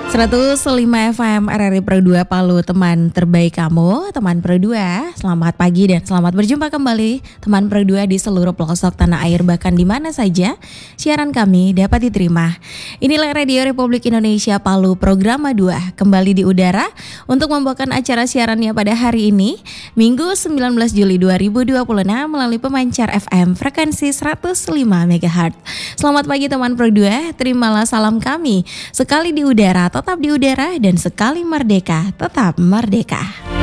105 FM RRI Pro 2 Palu, teman terbaik kamu, teman Pro 2. Selamat pagi dan selamat berjumpa kembali teman Pro 2 di seluruh pelosok tanah air, bahkan di mana saja siaran kami dapat diterima. Inilah Radio Republik Indonesia Palu, program 2 kembali di udara untuk membawakan acara siarannya pada hari ini, Minggu 19 Juli 2026 melalui pemancar FM frekuensi 105 MHz. Selamat pagi teman Pro 2, terimalah salam kami. Sekali di udara tetap di udara, dan sekali merdeka tetap merdeka.